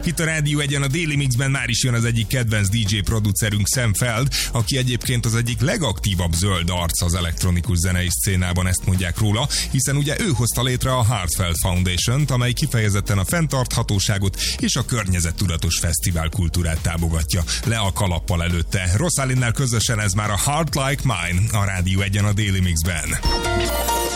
Itt a Rádió Egyen a Daily Mixben már is jön az egyik kedvenc DJ producerünk, Sam Feld, aki egyébként az egyik legaktívabb zöld arc az elektronikus zenei szcénában, ezt mondják róla, hiszen ugye ő hozta létre a Heartfelt Foundation-t, amely kifejezetten a fenntarthatóságot és a környezettudatos fesztivál kultúrát támogatja. Le a kalappal előtte. Rossalinnel közösen ez már a Heart Like Mine, a Rádió Egyen a Daily Mixben.